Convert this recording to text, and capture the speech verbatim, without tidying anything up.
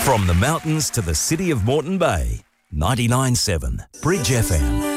From the mountains to the city of Moreton Bay, ninety-nine point seven Bridge F M.